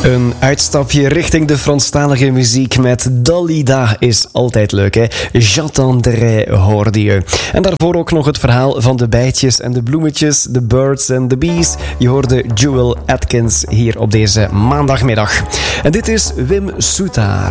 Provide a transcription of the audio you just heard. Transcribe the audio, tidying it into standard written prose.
Een uitstapje richting de Franstalige muziek met Dalida is altijd leuk, hè? J'attendrai hoorde je. En daarvoor ook nog het verhaal van de bijtjes en de bloemetjes, de birds and the bees. Je hoorde Jewel Atkins hier op deze maandagmiddag. En dit is Wim Soetaar.